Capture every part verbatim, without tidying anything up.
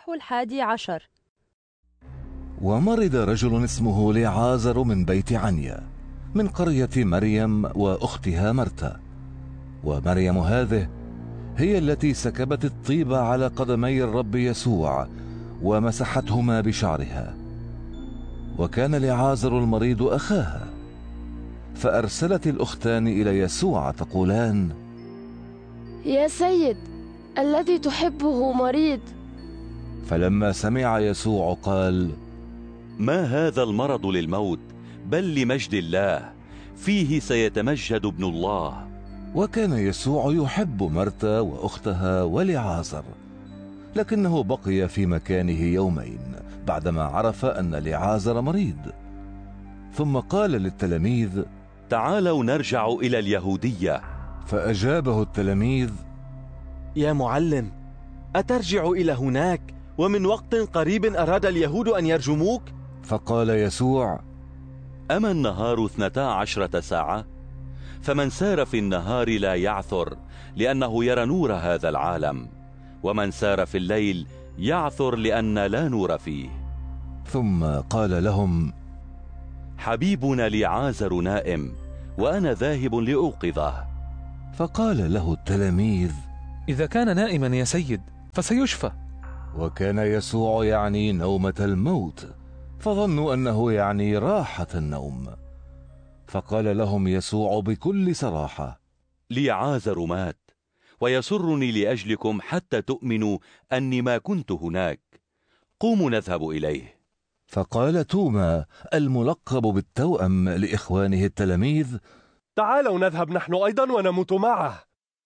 الإصحاح الحادي عشر. ومرض رجل اسمه لعازر من بيت عنيا من قرية مريم وأختها مرتا. ومريم هذه هي التي سكبت الطيب على قدمي الرب يسوع ومسحتهما بشعرها. وكان لعازر المريض أخاها، فأرسلت الأختان إلى يسوع تقولان: يا سيد، الذي تحبه مريض. فلما سمع يسوع قال: ما هذا المرض للموت، بل لمجد الله، فيه سيتمجد ابن الله. وكان يسوع يحب مرتا وأختها ولعازر، لكنه بقي في مكانه يومين بعدما عرف أن لعازر مريض. ثم قال للتلاميذ: تعالوا نرجع إلى اليهودية. فأجابه التلاميذ: يا معلم، أترجع إلى هناك ومن وقت قريب أراد اليهود أن يرجموك؟ فقال يسوع: أما النهار اثنتا عشرة ساعة؟ فمن سار في النهار لا يعثر، لأنه يرى نور هذا العالم، ومن سار في الليل يعثر لأن لا نور فيه. ثم قال لهم: حبيبنا لعازر نائم، وأنا ذاهب لأوقظه. فقال له التلاميذ: إذا كان نائما يا سيد فسيشفى. وكان يسوع يعني نومة الموت، فظنوا أنه يعني راحة النوم. فقال لهم يسوع بكل صراحة: لعازر مات، ويسرني لأجلكم حتى تؤمنوا أني ما كنت هناك. قوموا نذهب إليه. فقال توما الملقب بالتوأم لإخوانه التلاميذ: تعالوا نذهب نحن أيضا ونموت معه.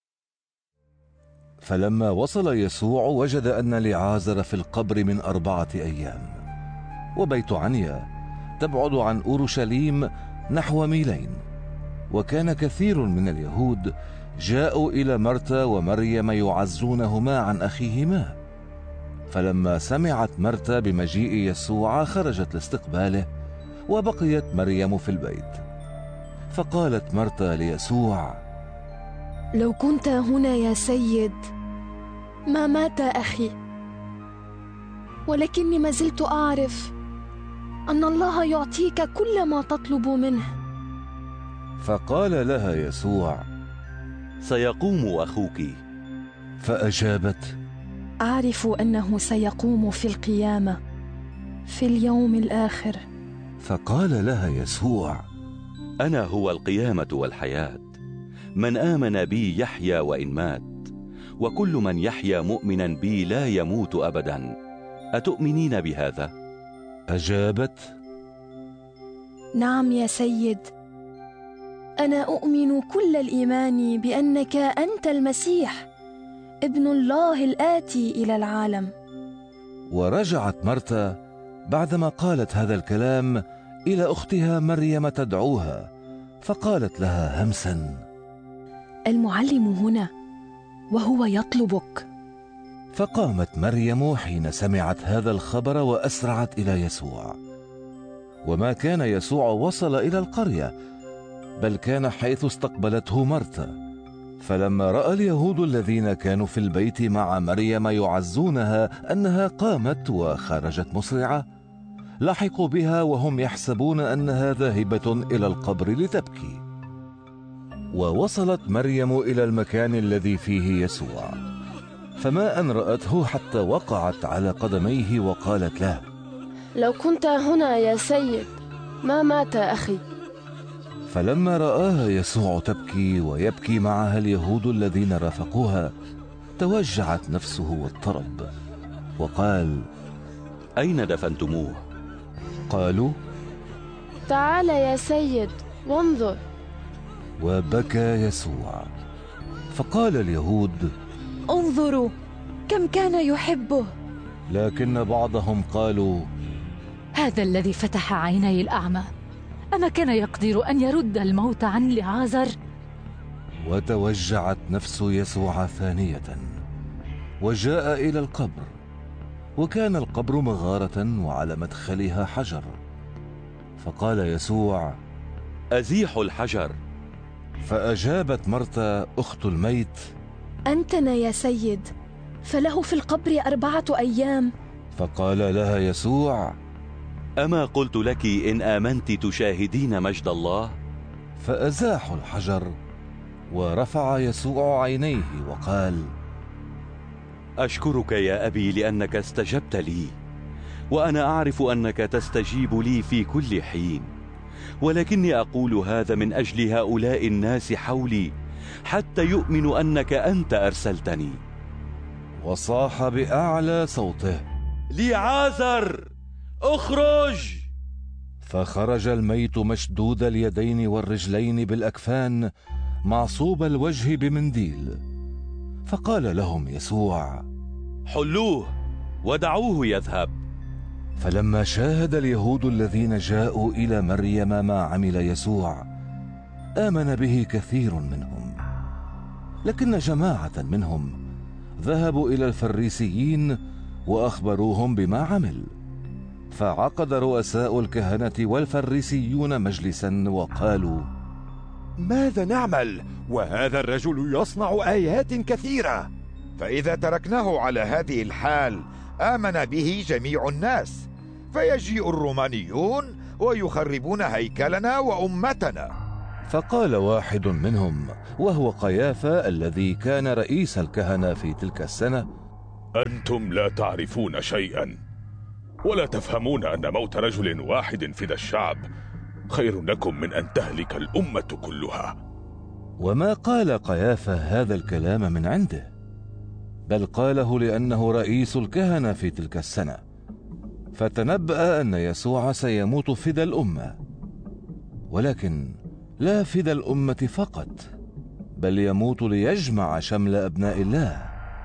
فلما وصل يسوع وجد أن لعازر في القبر من أربعة أيام، وبيت عنيا تبعد عن أورشليم نحو ميلين. وكان كثير من اليهود جاءوا إلى مرتا ومريم يعزونهما عن أخيهما. فلما سمعت مرتا بمجيء يسوع خرجت لاستقباله، وبقيت مريم في البيت. فقالت مرتا ليسوع: لو كنت هنا يا سيد ما مات أخي، ولكني ما زلت أعرف أن الله يعطيك كل ما تطلب منه. فقال لها يسوع: سيقوم أخوك. فأجابت: أعرف أنه سيقوم في القيامة في اليوم الآخر. فقال لها يسوع: أنا هو القيامة والحياة، من آمن بي يحيا وإن مات، وكل من يحيا مؤمنا بي لا يموت أبدا. أتؤمنين بهذا؟ أجابت: نعم يا سيد، أنا أؤمن كل الإيمان بأنك أنت المسيح ابن الله الآتي إلى العالم. ورجعت مرتا بعدما قالت هذا الكلام إلى أختها مريم تدعوها، فقالت لها همسا: المعلم هنا وهو يطلبك. فقامت مريم حين سمعت هذا الخبر وأسرعت إلى يسوع. وما كان يسوع وصل إلى القرية، بل كان حيث استقبلته مرتا. فلما رأى اليهود الذين كانوا في البيت مع مريم يعزونها أنها قامت وخرجت مسرعة، لحقوا بها وهم يحسبون أنها ذاهبة إلى القبر لتبكي. ووصلت مريم إلى المكان الذي فيه يسوع، فما أن رأته حتى وقعت على قدميه وقالت له: لو كنت هنا يا سيد ما مات أخي. فلما رآها يسوع تبكي ويبكي معها اليهود الذين رافقوها، توجعت نفسه واضطرب، وقال: أين دفنتموه؟ قالوا: تعال يا سيد وانظر. وبكى يسوع. فقال اليهود: انظروا كم كان يحبه. لكن بعضهم قالوا: هذا الذي فتح عيني الأعمى، أما كان يقدر أن يرد الموت عن لعازر؟ وتوجعت نفس يسوع ثانية، وجاء إلى القبر، وكان القبر مغارة وعلى مدخلها حجر. فقال يسوع: أزيحوا الحجر. فأجابت مرتا أخت الميت: أنتنا يا سيد، فله في القبر أربعة أيام فقال لها يسوع: أما قلت لك إن آمنت تشاهدين مجد الله؟ فأزاحوا الحجر، ورفع يسوع عينيه وقال: أشكرك يا أبي لأنك استجبت لي، وأنا أعرف أنك تستجيب لي في كل حين، ولكني أقول هذا من أجل هؤلاء الناس حولي حتى يؤمنوا أنك أنت أرسلتني. وصاح بأعلى صوته: لعازر اخرج! فخرج الميت مشدود اليدين والرجلين بالأكفان، معصوب الوجه بمنديل. فقال لهم يسوع: حلوه ودعوه يذهب. فلما شاهد اليهود الذين جاءوا إلى مريم ما عمل يسوع، آمن به كثير منهم. لكن جماعة منهم ذهبوا إلى الفريسيين وأخبروهم بما عمل. فعقد رؤساء الكهنة والفريسيون مجلسا وقالوا: ماذا نعمل وهذا الرجل يصنع آيات كثيرة؟ فإذا تركناه على هذه الحال آمن به جميع الناس، فيجيء الرومانيون ويخربون هيكلنا وأمتنا. فقال واحد منهم، وهو قيافة الذي كان رئيس الكهنة في تلك السنة: أنتم لا تعرفون شيئا ولا تفهمون أن موت رجل واحد فدى الشعب خير لكم من أن تهلك الأمة كلها. وما قال قيافة هذا الكلام من عنده، بل قاله لأنه رئيس الكهنة في تلك السنة، فتنبأ أن يسوع سيموت فدى الأمة، ولكن لا فدى الأمة فقط، بل يموت ليجمع شمل أبناء الله.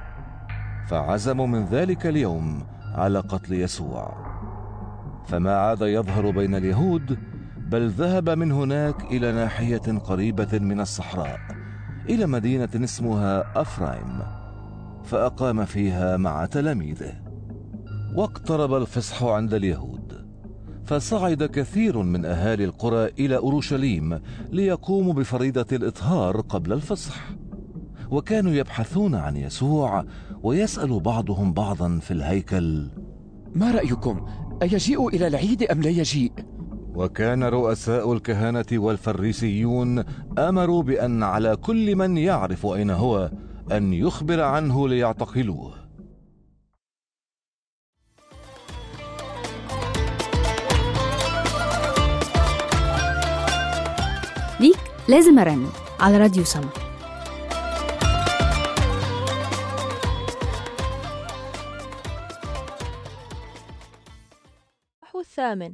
فعزموا من ذلك اليوم على قتل يسوع، فما عاد يظهر بين اليهود، بل ذهب من هناك إلى ناحية قريبة من الصحراء إلى مدينة اسمها أفرايم، فأقام فيها مع تلاميذه. واقترب الفصح عند اليهود، فصعد كثير من أهالي القرى إلى أورشليم ليقوموا بفريضة الإطهار قبل الفصح، وكانوا يبحثون عن يسوع ويسأل بعضهم بعضا في الهيكل: ما رأيكم؟ أيجيء إلى العيد أم لا يجيء؟ وكان رؤساء الكهنة والفريسيون أمروا بأن على كل من يعرف أين هو أن يخبر عنه ليعتقلوه. ليك لازم أرن على راديو سما. الثامن.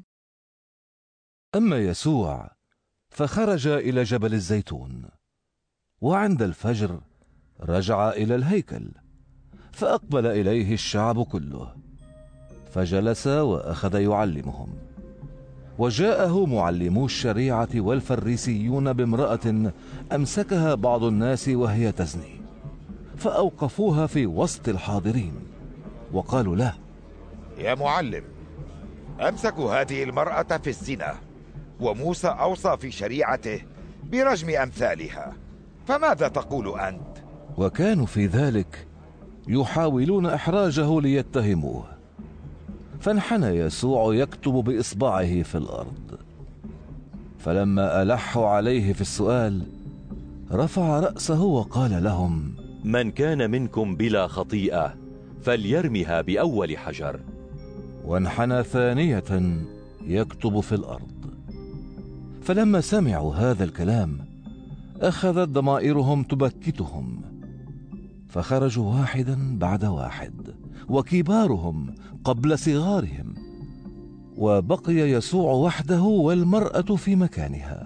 أما يسوع فخرج إلى جبل الزيتون، وعند الفجر رجع إلى الهيكل، فأقبل إليه الشعب كله، فجلس وأخذ يعلمهم. وجاءه معلمو الشريعة والفريسيون بامرأة أمسكها بعض الناس وهي تزني، فأوقفوها في وسط الحاضرين وقالوا له: يا معلم، أمسكوا هذه المرأة في الزنا، وموسى أوصى في شريعته برجم أمثالها، فماذا تقول أنت؟ وكانوا في ذلك يحاولون إحراجه ليتهموه، فانحنى يسوع يكتب بإصبعه في الأرض. فلما ألحوا عليه في السؤال رفع رأسه وقال لهم: من كان منكم بلا خطيئة فليرمها بأول حجر. وانحنى ثانية يكتب في الأرض. فلما سمعوا هذا الكلام أخذت ضمائرهم تبكتهم، فخرجوا واحدا بعد واحد، وكبارهم قبل صغارهم، وبقي يسوع وحده والمرأة في مكانها.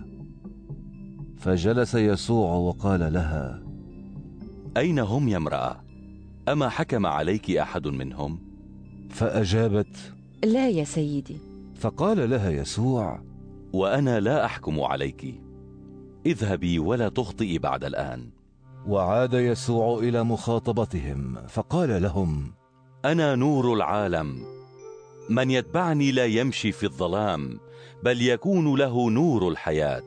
فجلس يسوع وقال لها: أين هم يا امرأة؟ أما حكم عليك أحد منهم؟ فأجابت: لا يا سيدي. فقال لها يسوع: وأنا لا أحكم عليك، اذهبي ولا تخطئي بعد الآن. وعاد يسوع إلى مخاطبتهم فقال لهم: أنا نور العالم، من يتبعني لا يمشي في الظلام، بل يكون له نور الحياة.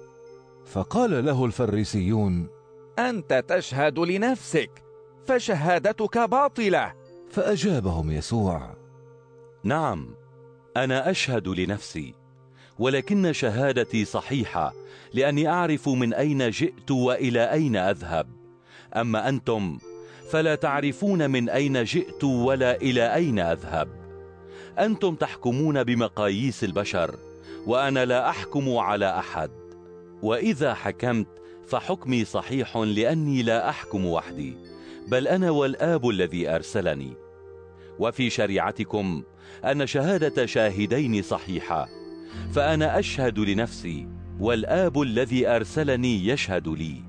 فقال له الفريسيون: أنت تشهد لنفسك، فشهادتك باطلة. فأجابهم يسوع: نعم، أنا أشهد لنفسي، ولكن شهادتي صحيحة، لأني أعرف من أين جئت وإلى أين أذهب. أما أنتم فلا تعرفون من أين جئت ولا إلى أين أذهب. أنتم تحكمون بمقاييس البشر، وأنا لا أحكم على أحد، وإذا حكمت فحكمي صحيح، لأني لا أحكم وحدي، بل أنا والآب الذي أرسلني. وفي شريعتكم أن شهادة شاهدين صحيحة، فأنا أشهد لنفسي، والآب الذي أرسلني يشهد لي.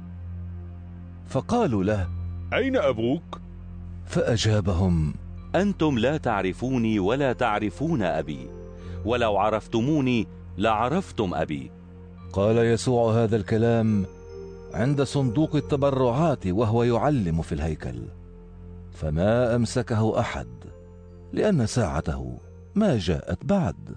فقالوا له: أين أبوك؟ فأجابهم: أنتم لا تعرفوني ولا تعرفون أبي، ولو عرفتموني لعرفتم أبي. قال يسوع هذا الكلام عند صندوق التبرعات وهو يعلم في الهيكل، فما أمسكه أحد، لأن ساعته ما جاءت بعد.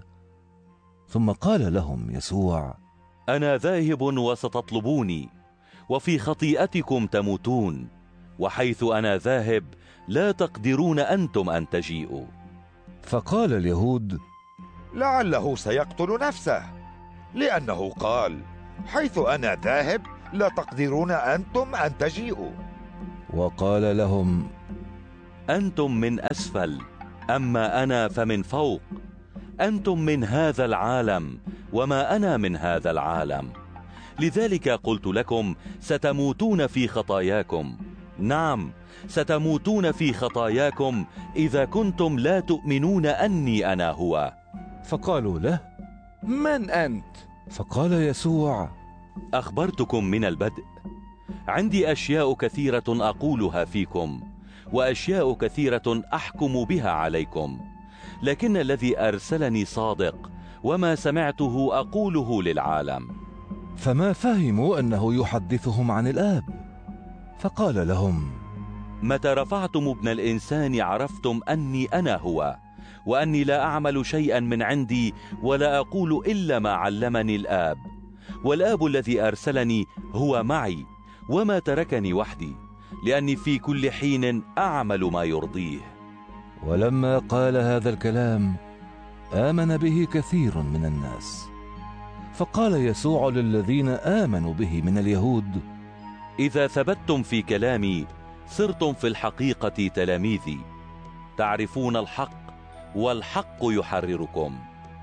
ثم قال لهم يسوع: أنا ذاهب وستطلبوني، وفي خطيئتكم تموتون، وحيث أنا ذاهب لا تقدرون أنتم أن تجيئوا. فقال اليهود: لعله سيقتل نفسه، لأنه قال: حيث أنا ذاهب لا تقدرون أنتم أن تجيئوا. وقال لهم: أنتم من أسفل، أما أنا فمن فوق. أنتم من هذا العالم، وما أنا من هذا العالم. لذلك قلت لكم ستموتون في خطاياكم. نعم، ستموتون في خطاياكم إذا كنتم لا تؤمنون أني أنا هو. فقالوا له: من أنت؟ فقال يسوع: أخبرتكم من البدء. عندي أشياء كثيرة أقولها فيكم، وأشياء كثيرة أحكم بها عليكم، لكن الذي أرسلني صادق، وما سمعته أقوله للعالم. فما فهموا أنه يحدثهم عن الآب. فقال لهم: متى رفعتم ابن الإنسان عرفتم أني أنا هو، وأني لا أعمل شيئا من عندي، ولا أقول إلا ما علمني الآب، والآب الذي أرسلني هو معي، وما تركني وحدي، لأني في كل حين أعمل ما يرضيه. ولما قال هذا الكلام آمن به كثير من الناس. فقال يسوع للذين آمنوا به من اليهود: إذا ثبتتم في كلامي صرتم في الحقيقة تلاميذي، تعرفون الحق والحق يحرركم.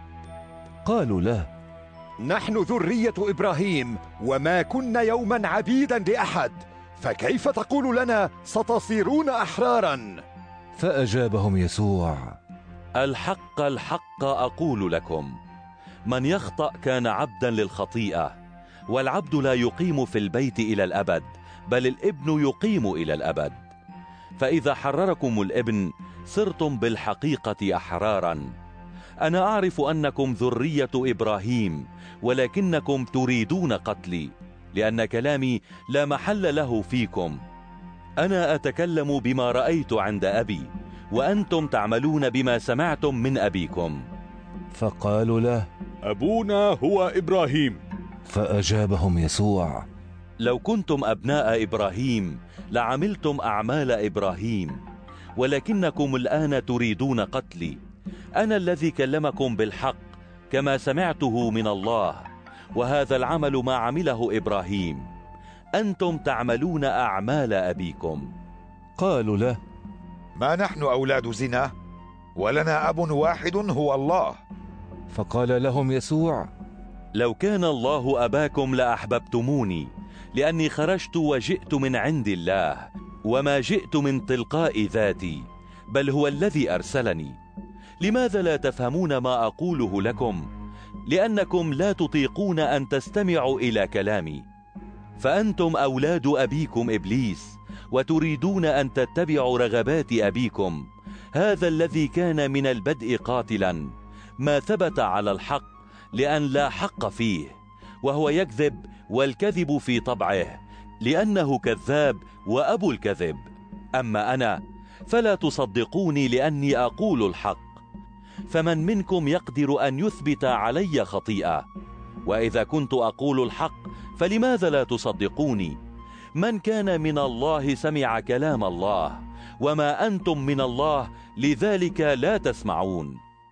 قالوا له: نحن ذرية إبراهيم، وما كنا يوما عبيدا لأحد، فكيف تقول لنا ستصيرون أحرارا؟ فأجابهم يسوع: الحق الحق أقول لكم، من يخطأ كان عبدا للخطيئة، والعبد لا يقيم في البيت إلى الأبد، بل الابن يقيم إلى الأبد. فإذا حرركم الابن صرتم بالحقيقة أحرارا. أنا أعرف أنكم ذرية إبراهيم، ولكنكم تريدون قتلي، لأن كلامي لا محل له فيكم. أنا أتكلم بما رأيت عند أبي، وأنتم تعملون بما سمعتم من أبيكم. فقالوا له: أبونا هو إبراهيم. فأجابهم يسوع: لو كنتم أبناء إبراهيم لعملتم أعمال إبراهيم، ولكنكم الآن تريدون قتلي. أنا الذي كلمكم بالحق كما سمعته من الله، وهذا العمل ما عمله إبراهيم. أنتم تعملون أعمال أبيكم. قالوا له: ما نحن أولاد زنا، ولنا أب واحد هو الله. فقال لهم يسوع: لو كان الله أباكم لأحببتموني، لأني خرجت وجئت من عند الله، وما جئت من تلقاء ذاتي، بل هو الذي أرسلني. لماذا لا تفهمون ما أقوله لكم؟ لأنكم لا تطيقون أن تستمعوا إلى كلامي. فأنتم أولاد أبيكم إبليس، وتريدون أن تتبعوا رغبات أبيكم. هذا الذي كان من البدء قاتلا، ما ثبت على الحق، لأن لا حق فيه، وهو يكذب، والكذب في طبعه، لأنه كذاب وأبو الكذب. أما أنا فلا تصدقوني لأني أقول الحق. فمن منكم يقدر أن يثبت علي خطيئة؟ وإذا كنت أقول الحق فلماذا لا تصدقوني؟ من كان من الله سمع كلام الله، وما أنتم من الله، لذلك لا تسمعون.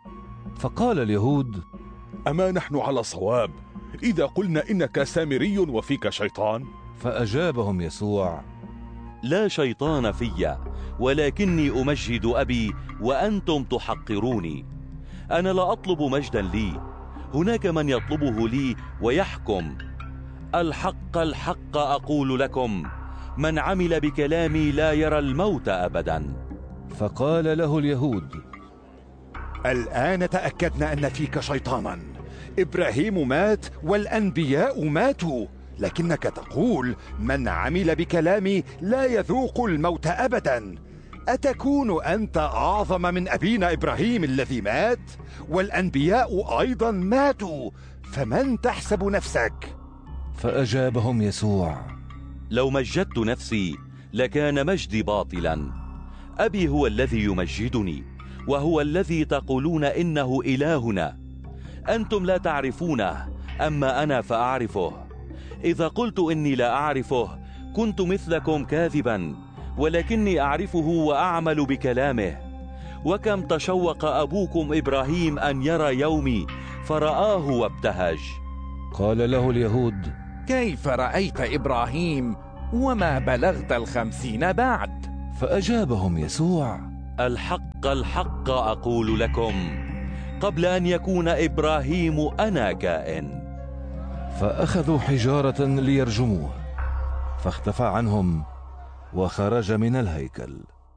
فقال اليهود: أما نحن على صواب إذا قلنا إنك سامري وفيك شيطان؟ فأجابهم يسوع: لا شيطان في، ولكني أمجد أبي وأنتم تحقروني. أنا لا أطلب مجدا لي، هناك من يطلبه لي ويحكم. الحق الحق أقول لكم، من عمل بكلامي لا يرى الموت أبدا. فقال له اليهود: الآن تأكدنا أن فيك شيطانا. إبراهيم مات والأنبياء ماتوا، لكنك تقول من عمل بكلامي لا يذوق الموت أبدا. أتكون أنت أعظم من أبينا إبراهيم الذي مات؟ والأنبياء أيضا ماتوا، فمن تحسب نفسك؟ فأجابهم يسوع: لو مجدت نفسي لكان مجدي باطلا. أبي هو الذي يمجدني، وهو الذي تقولون إنه إلهنا. أنتم لا تعرفونه، أما أنا فأعرفه. إذا قلت إني لا أعرفه كنت مثلكم كاذبا، ولكني أعرفه وأعمل بكلامه. وكم تشوق أبوكم إبراهيم أن يرى يومي فرآه وابتهج. قال له اليهود: كيف رأيت إبراهيم وما بلغت الخمسين بعد؟ فأجابهم يسوع: الحق الحق أقول لكم، قبل أن يكون إبراهيم أنا كائن. فأخذوا حجارة ليرجموه، فاختفى عنهم وخرج من الهيكل.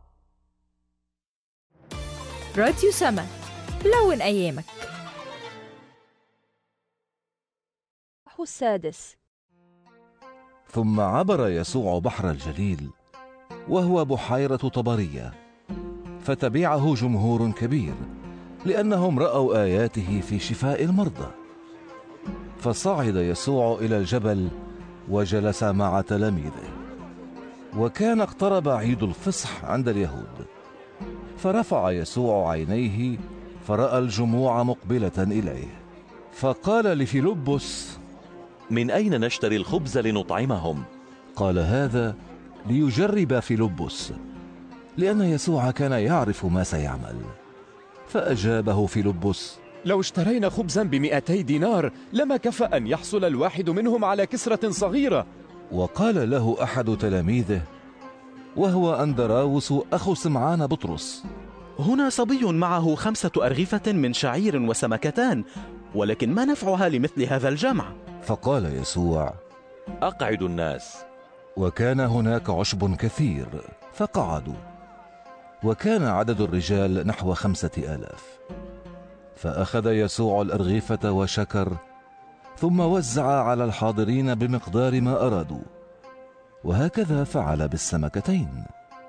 راديو سما، لون أيامك. السادس. ثم عبر يسوع بحر الجليل، وهو بحيرة طبرية، فتبعه جمهور كبير، لأنهم رأوا آياته في شفاء المرضى. فصعد يسوع إلى الجبل وجلس مع تلاميذه. وكان اقترب عيد الفصح عند اليهود، فرفع يسوع عينيه فرأى الجموع مقبلة إليه، فقال لفيلبس: من أين نشتري الخبز لنطعمهم؟ قال هذا ليجرب فيلبس، لأن يسوع كان يعرف ما سيعمل. فأجابه فيلبس: لو اشترينا خبزا بمئتي دينار لما كفى أن يحصل الواحد منهم على كسرة صغيرة. وقال له أحد تلاميذه، وهو أندراوس أخو سمعان بطرس: هنا صبي معه خمسة أرغفة من شعير وسمكتان، ولكن ما نفعها لمثل هذا الجمع؟ فقال يسوع: أقعدوا الناس. وكان هناك عشب كثير، فقعدوا، وكان عدد الرجال نحو خمسة آلاف. فأخذ يسوع الأرغفة وشكر، ثم وزع على الحاضرين بمقدار ما أرادوا، وهكذا فعل بالسمكتين.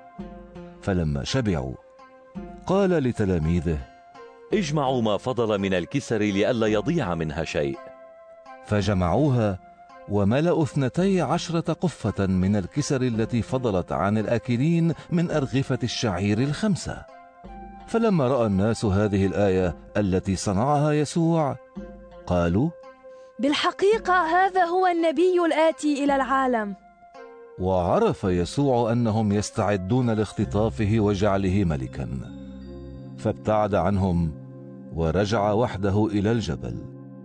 فلما شبعوا قال لتلاميذه: اجمعوا ما فضل من الكسر لئلا يضيع منها شيء. فجمعوها وملأوا اثنتي عشرة قفة من الكسر التي فضلت عن الآكلين من أرغفة الشعير الخمسة. فلما رأى الناس هذه الآية التي صنعها يسوع قالوا: بالحقيقة هذا هو النبي الآتي إلى العالم. وعرف يسوع أنهم يستعدون لاختطافه وجعله ملكا، فابتعد عنهم ورجع وحده إلى الجبل.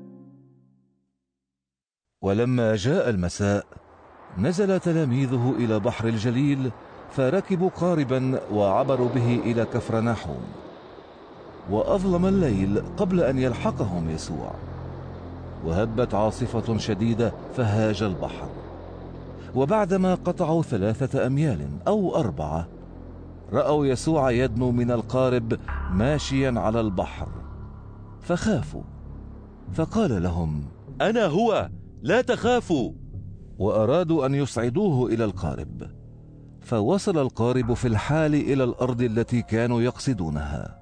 ولما جاء المساء نزل تلاميذه إلى بحر الجليل، فركبوا قاربا وعبروا به إلى كفرناحوم. وأظلم الليل قبل أن يلحقهم يسوع، وهبت عاصفة شديدة فهاج البحر. وبعدما قطعوا ثلاثة أميال أو أربعة رأوا يسوع يدنو من القارب ماشيا على البحر، فخافوا. فقال لهم: أنا هو، لا تخافوا. وأرادوا أن يصعدوه إلى القارب، فوصل القارب في الحال إلى الأرض التي كانوا يقصدونها.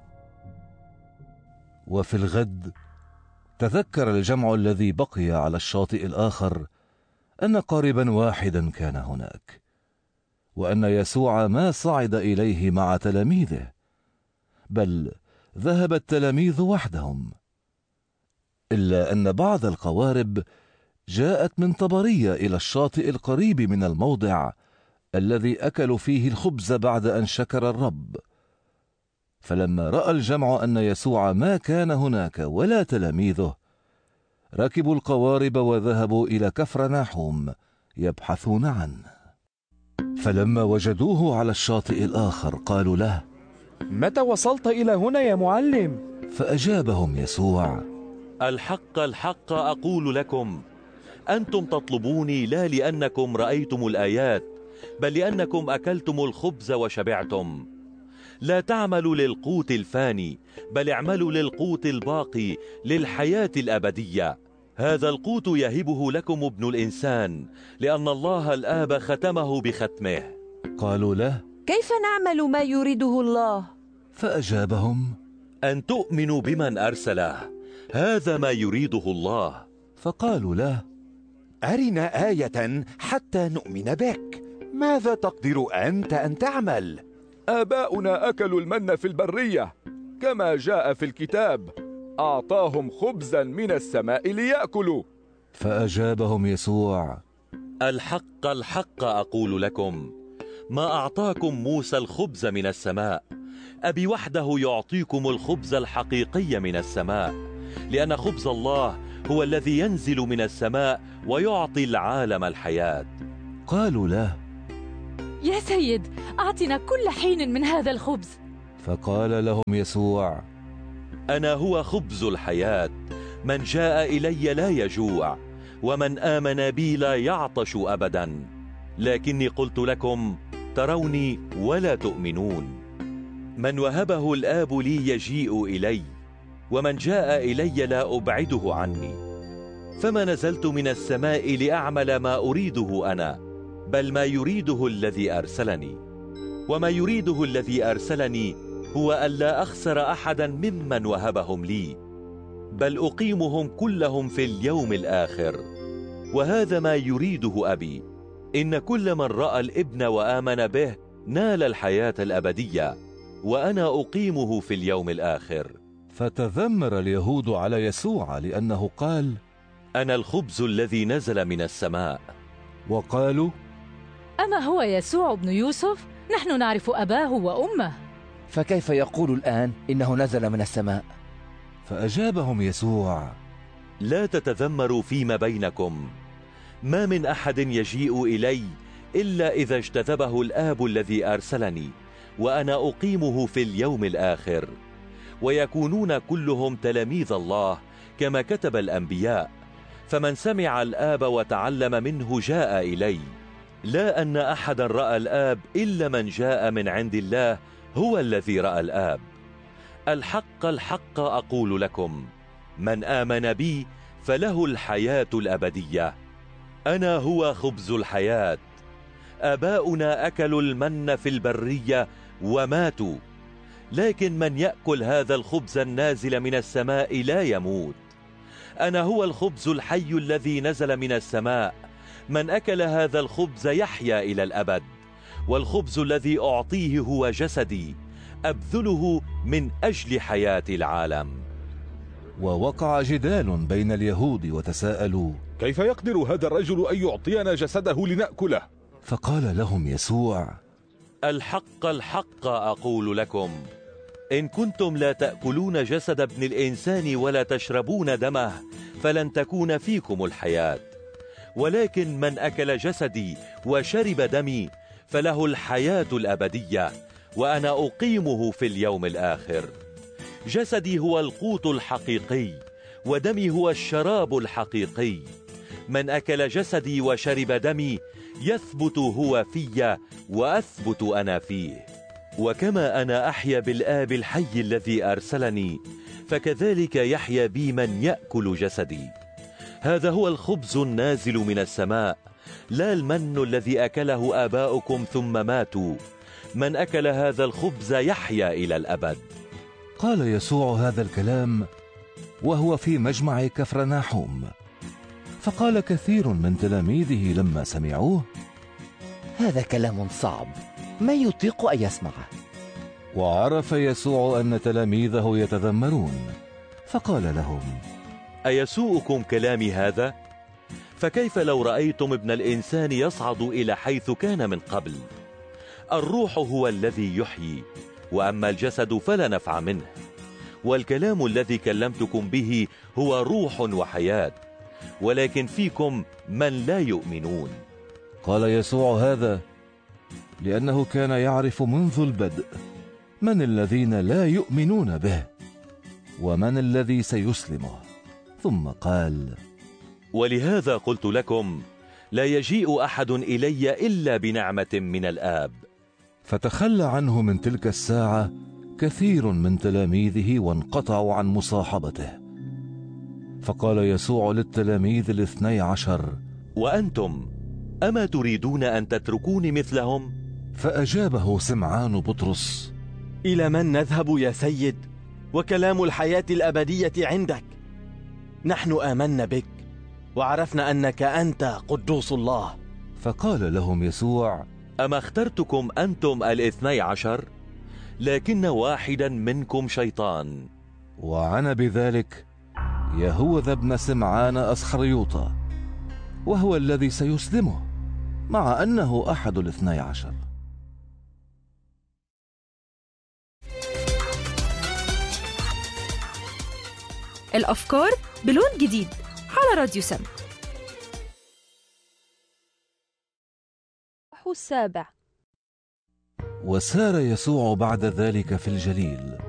وفي الغد تذكر الجمع الذي بقي على الشاطئ الآخر أن قاربا واحدا كان هناك، وأن يسوع ما صعد إليه مع تلاميذه، بل ذهب التلاميذ وحدهم. إلا أن بعض القوارب جاءت من طبرية إلى الشاطئ القريب من الموضع الذي أكلوا فيه الخبز بعد أن شكر الرب. فلما رأى الجمع أن يسوع ما كان هناك ولا تلاميذه، ركبوا القوارب وذهبوا إلى كفرناحوم يبحثون عنه. فلما وجدوه على الشاطئ الآخر قالوا له: متى وصلت إلى هنا يا معلم؟ فأجابهم يسوع: الحق الحق أقول لكم، أنتم تطلبوني لا لأنكم رأيتم الآيات، بل لأنكم أكلتم الخبز وشبعتم. لا تعملوا للقوت الفاني، بل اعملوا للقوت الباقي، للحياة الأبدية. هذا القوت يهبه لكم ابن الإنسان، لأن الله الآب ختمه بختمه. قالوا له: كيف نعمل ما يريده الله؟ فأجابهم: أن تؤمنوا بمن أرسله، هذا ما يريده الله. فقالوا له: أرنا آية حتى نؤمن بك، ماذا تقدر أنت أن تعمل؟ آباؤنا أكلوا المن في البرية، كما جاء في الكتاب: أعطاهم خبزا من السماء ليأكلوا. فأجابهم يسوع: الحق الحق أقول لكم، ما أعطاكم موسى الخبز من السماء، أبي وحده يعطيكم الخبز الحقيقي من السماء، لأن خبز الله هو الذي ينزل من السماء ويعطي العالم الحياة. قالوا له: يا سيد، أعطنا كل حين من هذا الخبز. فقال لهم يسوع: أنا هو خبز الحياة، من جاء إلي لا يجوع، ومن آمن بي لا يعطش أبدا. لكني قلت لكم تروني ولا تؤمنون. من وهبه الآب لي يجيء إلي، ومن جاء إلي لا أبعده عني. فما نزلت من السماء لأعمل ما أريده أنا، بل ما يريده الذي أرسلني. وما يريده الذي أرسلني هو ألا أخسر أحدا ممن وهبهم لي، بل أقيمهم كلهم في اليوم الآخر. وهذا ما يريده أبي، إن كل من رأى الابن وآمن به نال الحياة الأبدية، وأنا أقيمه في اليوم الآخر. فتذمر اليهود على يسوع لأنه قال: أنا الخبز الذي نزل من السماء. وقالوا: أما هو يسوع ابن يوسف؟ نحن نعرف أباه وأمه، فكيف يقول الآن إنه نزل من السماء؟ فأجابهم يسوع: لا تتذمروا فيما بينكم، ما من أحد يجيء إلي إلا إذا اجتذبه الآب الذي أرسلني، وأنا أقيمه في اليوم الآخر. ويكونون كلهم تلاميذ الله كما كتب الأنبياء. فمن سمع الآب وتعلم منه جاء إلي، لا أن أحدا رأى الآب إلا من جاء من عند الله، هو الذي رأى الآب. الحق الحق أقول لكم، من آمن بي فله الحياة الأبدية. أنا هو خبز الحياة. آباؤنا أكلوا المن في البرية وماتوا، لكن من يأكل هذا الخبز النازل من السماء لا يموت. أنا هو الخبز الحي الذي نزل من السماء، من أكل هذا الخبز يحيا إلى الأبد. والخبز الذي أعطيه هو جسدي، أبذله من أجل حياة العالم. ووقع جدال بين اليهود وتساءلوا: كيف يقدر هذا الرجل أن يعطينا جسده لنأكله؟ فقال لهم يسوع: الحق الحق أقول لكم، إن كنتم لا تأكلون جسد ابن الإنسان ولا تشربون دمه فلن تكون فيكم الحياة. ولكن من أكل جسدي وشرب دمي فله الحياة الأبدية، وأنا أقيمه في اليوم الآخر. جسدي هو القوت الحقيقي، ودمي هو الشراب الحقيقي. من أكل جسدي وشرب دمي يثبت هو في وأثبت أنا فيه. وكما أنا أحيا بالآب الحي الذي أرسلني، فكذلك يحيا بي من يأكل جسدي. هذا هو الخبز النازل من السماء، لا المن الذي أكله آباؤكم ثم ماتوا. من أكل هذا الخبز يحيا إلى الأبد. قال يسوع هذا الكلام وهو في مجمع كفرناحوم. فقال كثير من تلاميذه لما سمعوه: هذا كلام صعب، من يطيق أن يسمعه؟ وعرف يسوع أن تلاميذه يتذمرون، فقال لهم: أيسوءكم كلامي هذا؟ فكيف لو رأيتم ابن الإنسان يصعد إلى حيث كان من قبل؟ الروح هو الذي يحيي، وأما الجسد فلا نفع منه. والكلام الذي كلمتكم به هو روح وحياة، ولكن فيكم من لا يؤمنون. قال يسوع هذا لأنه كان يعرف منذ البدء من الذين لا يؤمنون به ومن الذي سيسلمه، ثم قال: ولهذا قلت لكم لا يجيء أحد إلي إلا بنعمة من الآب. فتخلى عنه من تلك الساعة كثير من تلاميذه وانقطعوا عن مصاحبته. فقال يسوع للتلاميذ الاثني عشر: وأنتم أما تريدون أن تتركوني مثلهم؟ فأجابه سمعان بطرس: إلى من نذهب يا سيد؟ وكلام الحياة الأبدية عندك. نحن آمنا بك وعرفنا أنك أنت قدوس الله. فقال لهم يسوع: أما اخترتكم أنتم الاثني عشر؟ لكن واحدا منكم شيطان. وعن بذلك يهوذا ابن سمعان أسخريوطة، وهو الذي سيسلمه، مع أنه أحد الاثني عشر. الأفكار بلون جديد على راديو سم. السابع. وسار يسوع بعد ذلك في الجليل،